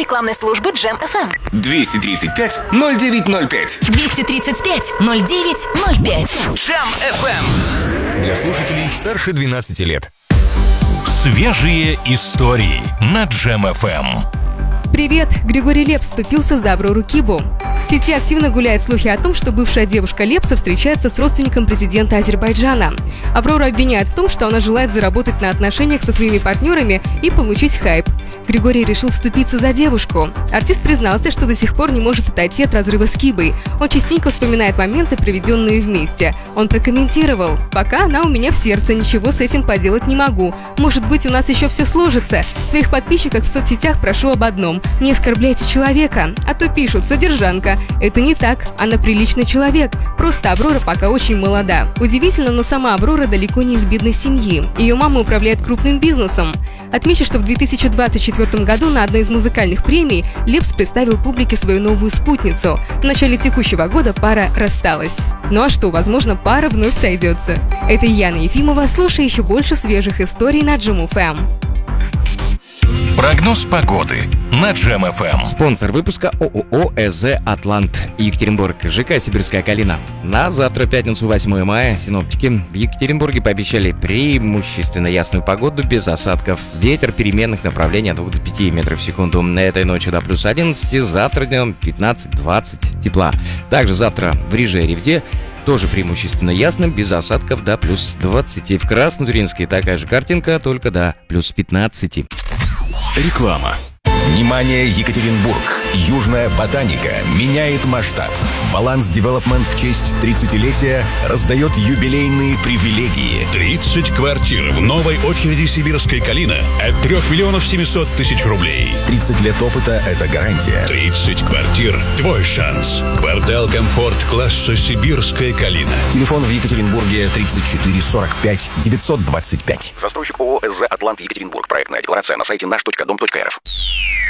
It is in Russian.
рекламной службы Джем FM. 235-0905. 235-0905. Джем FM. Для слушателей старше 12 лет. Свежие истории на Джем FM. Привет! Григорий Лепс вступился за Аврору Кибу. В сети активно гуляют слухи о том, что бывшая девушка Лепса встречается с родственником президента Азербайджана. Аврору обвиняют в том, что она желает заработать на отношениях со своими партнерами и получить хайп. Григорий решил вступиться за девушку. Артист признался, что до сих пор не может отойти от разрыва с Кибой. Он частенько вспоминает моменты, проведенные вместе. Он прокомментировал: «Пока она у меня в сердце, ничего с этим поделать не могу. Может быть, у нас еще все сложится. Своих подписчиков в соцсетях прошу об одном: не оскорбляйте человека. А то пишут: содержанка. Это не так. Она приличный человек. Просто Аврора пока очень молода». Удивительно, но сама Аврора далеко не из бедной семьи. Ее мама управляет крупным бизнесом. Отмечу, что в 2024 году на одной из музыкальных премий Лепс представил публике свою новую спутницу. В начале текущего года пара рассталась. Ну а что, возможно, пара вновь сойдется. Это Яна Ефимова. Слушай еще больше свежих историй на Джем FM. Прогноз погоды на Джем FM. Спонсор выпуска ООО «ЭЗ Атлант» Екатеринбург, ЖК «Сибирская калина». На завтра, пятницу, 8 мая, синоптики в Екатеринбурге пообещали преимущественно ясную погоду без осадков. Ветер переменных направлений от 2 до 5 метров в секунду. Этой ночью до плюс 11, завтра днем 15-20 тепла. Также завтра в Риже и Ревде тоже преимущественно ясно, без осадков до плюс 20. В Краснотурьинске такая же картинка, только до плюс 15. Реклама. Внимание, Екатеринбург! Южная ботаника меняет масштаб. Баланс Девелопмент в честь 30-летия раздает юбилейные привилегии. 30 квартир в новой очереди «Сибирской калина» от 3 миллионов 700 тысяч рублей. 30 лет опыта – это гарантия. 30 квартир – твой шанс. Квартал «Комфорт» класса «Сибирская калина». Телефон в Екатеринбурге 34 45 925. Застройщик ООО «ЭЗ Атлант Екатеринбург». Проектная декларация на сайте наш.дом.рф.